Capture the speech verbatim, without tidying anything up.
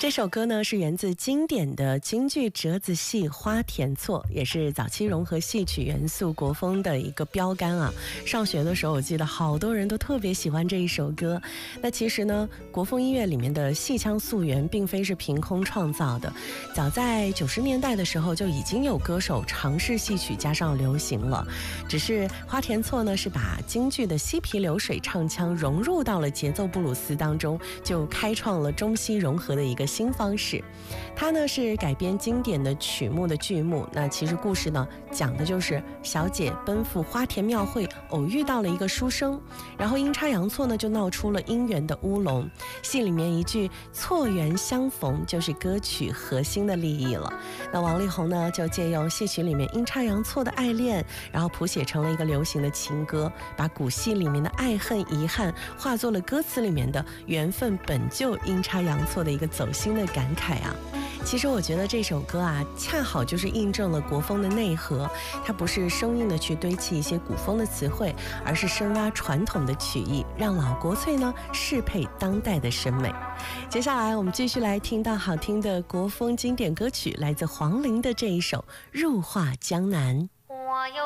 这首歌呢是源自经典的京剧折子戏《花田错》，也是早期融合戏曲元素国风的一个标杆啊。上学的时候，我记得好多人都特别喜欢这一首歌。那其实呢，国风音乐里面的戏腔溯源并非是凭空创造的，早在九十年代的时候就已经有歌手尝试戏曲加上流行了。只是《花田错》呢是把京剧的嬉皮流水唱腔融入到了节奏布鲁斯当中，就开创了中西融合的一个新方式。它呢是改编经典的曲目的剧目，那其实故事呢讲的就是小姐奔赴花田庙会，偶遇到了一个书生，然后阴差阳错呢就闹出了姻缘的乌龙。戏里面一句错缘相逢就是歌曲核心的立意了。那王力宏呢就借用戏曲里面阴差阳错的爱恋，然后谱写成了一个流行的情歌，把古戏里面的爱恨遗憾化作了歌词里面的缘分本就阴差阳错的一个走心的感慨啊。其实我觉得这首歌啊，恰好就是印证了国风的内核，它不是生硬的去堆砌一些古风的词汇，而是深挖传统的曲艺，让老国粹呢适配当代的审美。接下来我们继续来听到好听的国风经典歌曲，来自黄龄的这一首《入画江南》。 我有